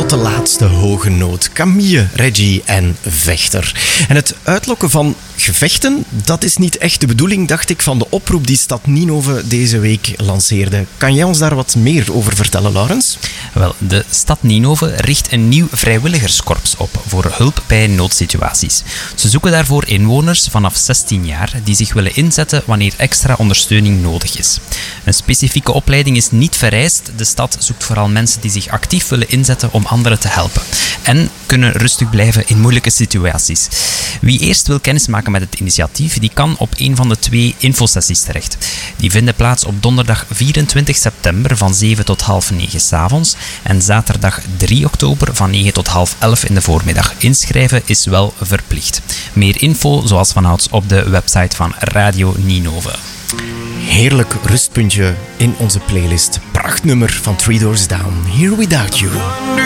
tot de laatste hoge noot. Camille, Reggie en Vechter. En het uitlokken van gevechten, dat is niet echt de bedoeling, dacht ik, van de oproep die Stad Ninove deze week lanceerde. Kan jij ons daar wat meer over vertellen, Laurens? Wel, de Stad Ninove richt een nieuw vrijwilligerskorps op voor hulp bij noodsituaties. Ze zoeken daarvoor inwoners vanaf 16 jaar die zich willen inzetten wanneer extra ondersteuning nodig is. Een specifieke opleiding is niet vereist. De stad zoekt vooral mensen die zich actief willen inzetten om anderen te helpen. En kunnen rustig blijven in moeilijke situaties. Wie eerst wil kennismaken met het initiatief, die kan op een van de 2 infosessies terecht. Die vinden plaats op donderdag 24 september van 7 tot half 9 's avonds en zaterdag 3 oktober van 9 tot half 11 in de voormiddag. Inschrijven is wel verplicht. Meer info, zoals vanouds, op de website van Radio Ninove. Heerlijk rustpuntje in onze playlist. Prachtnummer van Three Doors Down. Here Without You.